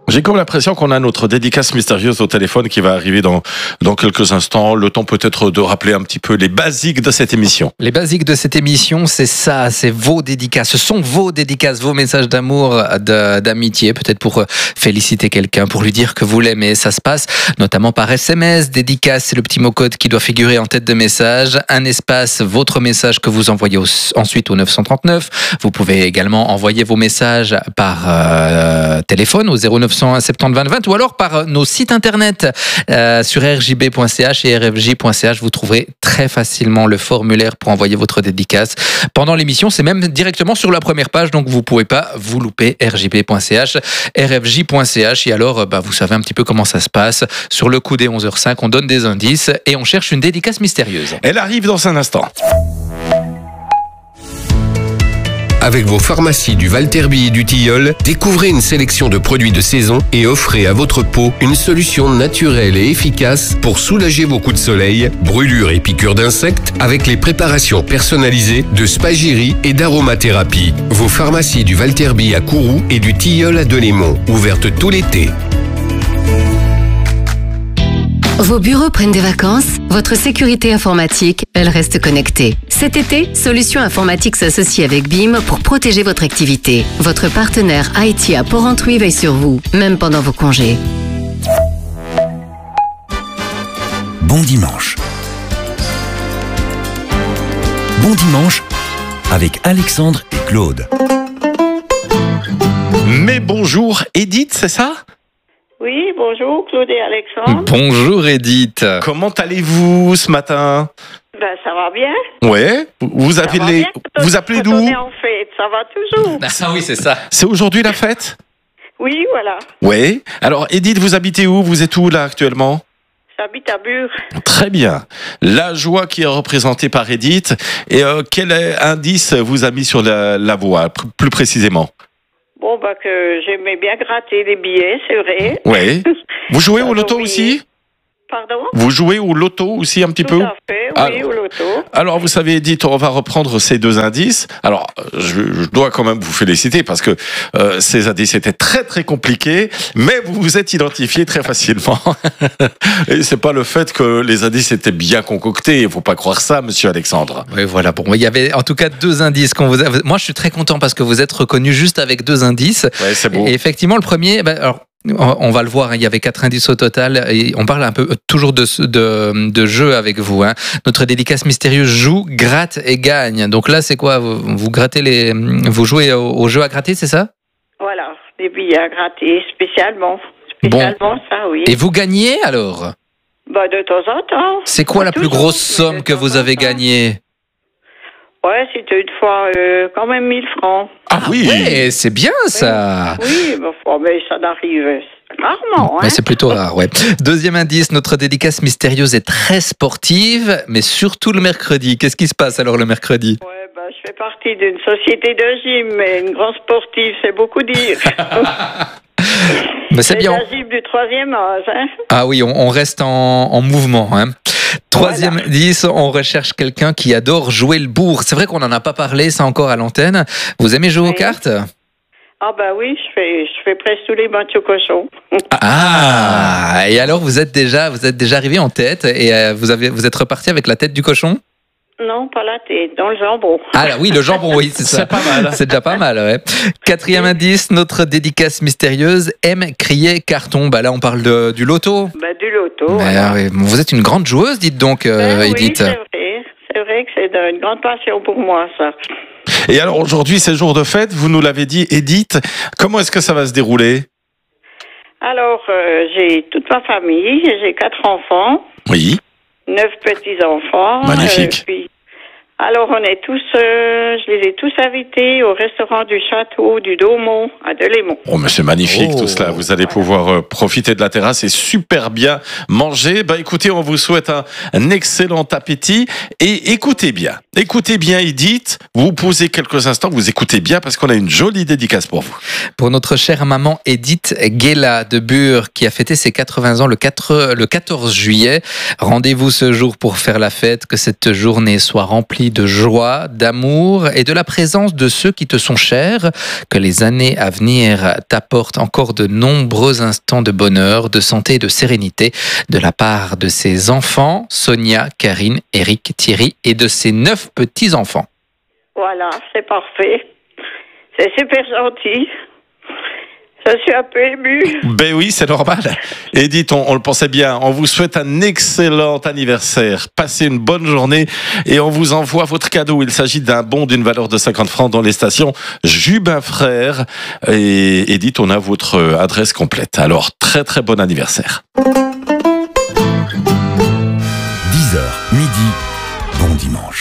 J'ai comme l'impression qu'on a notre dédicace mystérieuse au téléphone qui va arriver dans quelques instants. Le temps peut-être de rappeler un petit peu les basiques de cette émission. Les basiques de cette émission, c'est ça, c'est vos dédicaces. Ce sont vos dédicaces, vos messages d'amour, d'amitié, peut-être pour féliciter quelqu'un, pour lui dire que vous l'aimez. Ça se passe notamment par SMS. Dédicace, c'est le petit mot-code qui doit figurer en tête de message. Un espace, votre message que vous envoyez ensuite au 939. Vous pouvez également envoyer vos messages par téléphone au 0901 70 20 20 ou alors par nos sites internet sur rjb.ch et rfj.ch. Vous trouverez très facilement le formulaire pour envoyer votre dédicace pendant l'émission. C'est même directement sur la première page, donc vous ne pouvez pas vous louper. rjb.ch, rfj.ch. Et alors, vous savez un petit peu comment ça se passe. Sur le coup des 11h05, on donne des indices et on cherche une dédicace mystérieuse. Elle arrive dans un instant. Avec vos pharmacies du Valterby et du Tilleul, découvrez une sélection de produits de saison et offrez à votre peau une solution naturelle et efficace pour soulager vos coups de soleil, brûlures et piqûres d'insectes avec les préparations personnalisées de spagyrie et d'aromathérapie. Vos pharmacies du Valterby à Kourou et du Tilleul à Delémont, ouvertes tout l'été. Vos bureaux prennent des vacances, votre sécurité informatique, elle reste connectée. Cet été, Solutions Informatiques s'associe avec BIM pour protéger votre activité. Votre partenaire IT à Porrentruy veille sur vous, même pendant vos congés. Bon dimanche. Bon dimanche avec Alexandre et Claude. Mais bonjour Edith, c'est ça ? Oui, bonjour Claude et Alexandre. Bonjour Edith. Comment allez-vous ce matin ? Ça va bien. Ouais. Vous appelez d'où ? On est en fête, ça va toujours. Ah oui, c'est ça. C'est aujourd'hui la fête ? Oui, voilà. Ouais. Alors Edith, vous habitez où ? Vous êtes où là actuellement ? J'habite à Bure. Très bien. La joie qui est représentée par Edith. Et quel indice vous a mis sur la voie, plus précisément ? Bon, que j'aimais bien gratter les billets, c'est vrai. Oui. Vous jouez au loto aussi ? Pardon ? Vous jouez au loto aussi un petit peu ? Tout à fait, oui, au loto. Alors, vous savez, Edith, on va reprendre ces deux indices. Alors, je dois quand même vous féliciter parce que ces indices étaient très, très compliqués, mais vous vous êtes identifié très facilement. Et c'est pas le fait que les indices étaient bien concoctés. Il faut pas croire ça, monsieur Alexandre. Oui, voilà. Bon, il y avait en tout cas deux indices qu'on vous a... Moi, je suis très content parce que vous êtes reconnu juste avec deux indices. Ouais, c'est beau. Et effectivement, le premier, alors, on va le voir, il y avait 4 indices au total et on parle un peu toujours de jeu avec vous. Notre dédicace mystérieuse joue, gratte et gagne. Donc là, c'est quoi ? Vous grattez vous jouez au jeu à gratter, c'est ça ? Voilà, des billets à gratter spécialement. Ça, oui. Et vous gagnez alors ? De temps en temps. C'est quoi la plus grosse somme que vous avez gagnée ? Ouais, c'était une fois quand même 1000 francs. Ah oui, ouais, c'est bien ça. Oui, mais ça n'arrive rarement. Ouais, c'est plutôt rare, ouais. Deuxième indice, notre dédicace mystérieuse est très sportive, mais surtout le mercredi. Qu'est-ce qui se passe alors le mercredi ? Ouais, je fais partie d'une société de gym, mais une grande sportive, c'est beaucoup dire. Mais c'est bien. La gym du 3e âge. Ah oui, on reste en mouvement. Troisième indice, on recherche quelqu'un qui adore jouer le bourre. C'est vrai qu'on n'en a pas parlé, ça encore à l'antenne. Vous aimez jouer aux cartes ? Ah oui, je fais presque tous les matchs au cochon. Ah, et alors vous êtes déjà arrivé en tête et vous êtes reparti avec la tête du cochon ? Non, pas la tête, dans le jambon. Ah là, oui, le jambon, oui, c'est ça. C'est pas mal. C'est déjà pas mal, ouais. Quatrième indice, notre dédicace mystérieuse aime crier carton. Là, on parle du loto. Du loto. Voilà. Oui. Vous êtes une grande joueuse, dites donc, Edith. Oui, c'est vrai que c'est une grande passion pour moi, ça. Et alors, aujourd'hui, c'est jour de fête, vous nous l'avez dit, Edith. Comment est-ce que ça va se dérouler ? Alors, j'ai toute ma famille, j'ai 4 enfants. Oui. 9 petits-enfants. Magnifique. Alors, on est tous, je les ai tous invités au restaurant du château du Daumont à Delémont. Oh, mais c'est magnifique tout cela. Vous allez pouvoir profiter de la terrasse et super bien manger. Écoutez, on vous souhaite un excellent appétit et écoutez bien, Edith. Vous posez quelques instants, vous écoutez bien parce qu'on a une jolie dédicace pour vous. Pour notre chère maman Edith Guéla de Bure qui a fêté ses 80 ans le 14 juillet. Rendez-vous ce jour pour faire la fête, que cette journée soit remplie rempli de joie, d'amour et de la présence de ceux qui te sont chers, que les années à venir t'apportent encore de nombreux instants de bonheur, de santé et de sérénité de la part de ses enfants, Sonia, Karine, Eric, Thierry et de ses 9 petits-enfants. Voilà, c'est parfait. C'est super gentil. Je suis un peu émue. Ben oui, c'est normal. Edith, on le pensait bien. On vous souhaite un excellent anniversaire. Passez une bonne journée et on vous envoie votre cadeau. Il s'agit d'un bon d'une valeur de 50 francs dans les stations Jubin Frères. Et Edith, on a votre adresse complète. Alors, très très bon anniversaire. 10h, midi, bon dimanche.